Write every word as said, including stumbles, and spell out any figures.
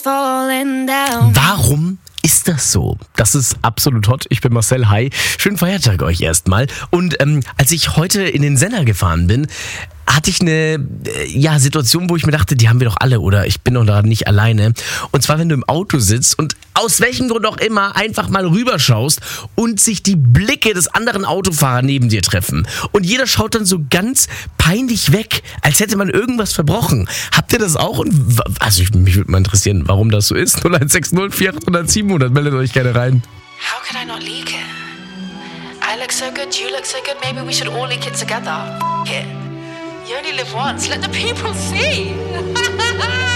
Warum ist das so? Das ist absolut hot. Ich bin Marcel, hi. Schönen Feiertag euch erstmal. Und ähm, als ich heute in den Sender gefahren bin, hatte ich eine äh, ja, Situation, wo ich mir dachte, die haben wir doch alle oder ich bin doch da nicht alleine. Und zwar, wenn du im Auto sitzt und aus welchem Grund auch immer einfach mal rüberschaust und sich die Blicke des anderen Autofahrers neben dir treffen. Und jeder schaut dann so ganz peinlich weg, als hätte man irgendwas verbrochen. Habt ihr das auch? Und w- also ich, mich würde mal interessieren, warum das so ist. null eins sechs null vier acht null null siebenhundert, meldet euch gerne rein. How could I not leak it? I look so good, you look so good, maybe we should all leak it together. F- it. You only live once, let the people see.